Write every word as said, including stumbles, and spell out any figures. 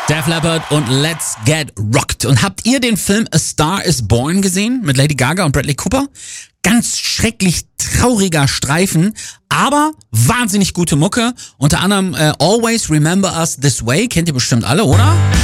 Def Leppard und Let's Get Rocked. Und habt ihr den Film A Star is Born gesehen mit Lady Gaga und Bradley Cooper? Ganz schrecklich trauriger Streifen, aber wahnsinnig gute Mucke. Unter anderem äh, Always Remember Us This Way, kennt ihr bestimmt alle, oder?